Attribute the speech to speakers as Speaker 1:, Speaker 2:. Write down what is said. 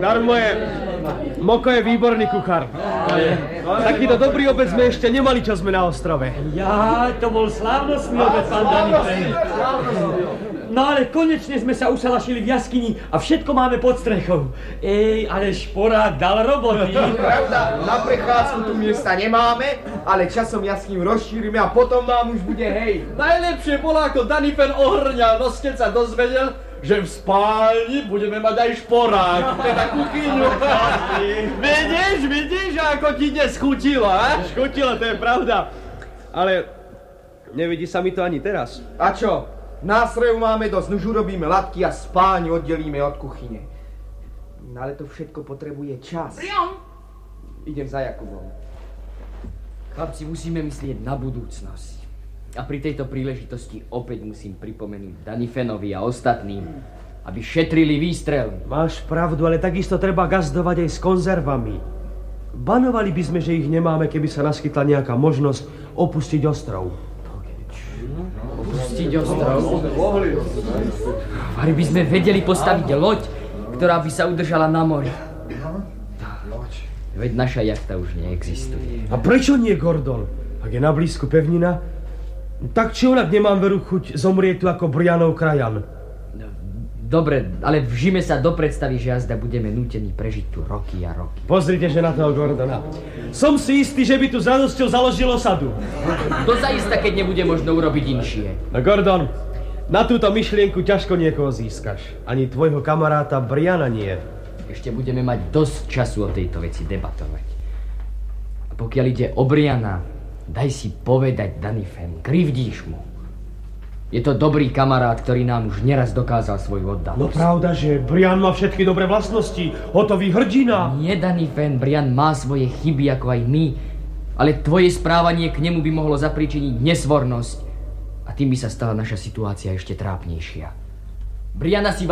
Speaker 1: Darmo je. Moko je výborný kuchár. Takýto dobrý obed sme ešte nemali, čo sme na ostrove.
Speaker 2: Ja, to bol slávnostný obed, pán Danifen. No ale konečne sme sa usalašili v jaskyni a všetko máme pod strechou. Ale šporák dal roboty.
Speaker 3: Pravda, na prechádzku tu miesta nemáme, ale časom jaskyňu rozšírime a potom nám už bude hej.
Speaker 4: Najlepšie bolo, ako Danifen ohrňal, no keď sa dozvedel, že v spálni budeme mať aj šporák, teda kuchyňu. Vidíš, ako ti dnes chutilo, a?
Speaker 1: Škutilo, to je pravda. Ale nevidí sa mi to ani teraz.
Speaker 3: A čo? Nástrojov máme dosť, nuž urobíme latky a spálňu oddelíme od kuchyne. No ale to všetko potrebuje čas.
Speaker 5: Brian!
Speaker 3: Idem za Jakubom.
Speaker 6: Chlapci, musíme myslieť na budúcnosť. A pri tejto príležitosti opäť musím pripomenúť Danifenovi a ostatným, aby šetrili výstrel.
Speaker 1: Máš pravdu, ale takisto treba gazdovať aj s konzervami. Banovali by sme, že ich nemáme, keby sa naskytla nejaká možnosť opustiť ostrov.
Speaker 6: Opustiť ostrov? Vari by sme vedeli postaviť loď, ktorá by sa udržala na mori. Veď naša jachta už neexistuje.
Speaker 1: A prečo nie, Gordon? Ak je na blízku pevnina, tak či onak nemám veru chuť zomrieť tu ako Brianov krajan.
Speaker 6: Dobre, ale vžime sa do predstavy, že jazda budeme nútení prežiť tu roky a roky.
Speaker 1: Pozrite, že na toho Gordona. Som si istý, že by tu s radosťou založil osadu.
Speaker 6: To zaista, keď nebude možno urobiť inšie.
Speaker 1: No Gordon, na túto myšlienku ťažko niekoho získaš. Ani tvojho kamaráta Briana nie.
Speaker 6: Ešte budeme mať dosť času o tejto veci debatovať. A pokiaľ ide o Briana, daj si povedať, Danifen, krivdíš mu. Je to dobrý kamarát, ktorý nám už neraz dokázal svoju oddanosť.
Speaker 1: No pravda, že Brian má všetky dobré vlastnosti. Hotový hrdina.
Speaker 6: Nie, Danifen, Brian má svoje chyby ako aj my. Ale tvoje správanie k nemu by mohlo zapríčiniť nesvornosť. A tým by sa stala naša situácia ešte trápnejšia. Briana si